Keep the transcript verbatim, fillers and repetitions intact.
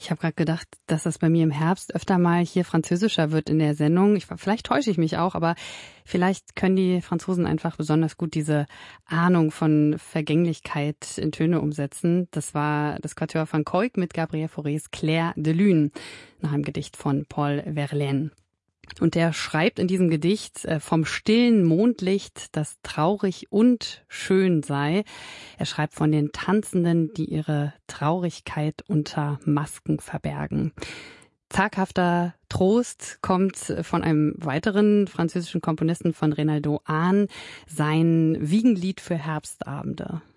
Ich habe gerade gedacht, dass das bei mir im Herbst öfter mal hier französischer wird in der Sendung. Ich, vielleicht täusche ich mich auch, aber vielleicht können die Franzosen einfach besonders gut diese Ahnung von Vergänglichkeit in Töne umsetzen. Das war das Quatuor van Cuyck mit Gabriel Faurés Clair de Lune nach einem Gedicht von Paul Verlaine. Und der schreibt in diesem Gedicht äh, vom stillen Mondlicht, das traurig und schön sei. Er schreibt von den Tanzenden, die ihre Traurigkeit unter Masken verbergen. Zaghafter Trost kommt von einem weiteren französischen Komponisten, von Reynaldo Ahn, sein Wiegenlied für Herbstabende.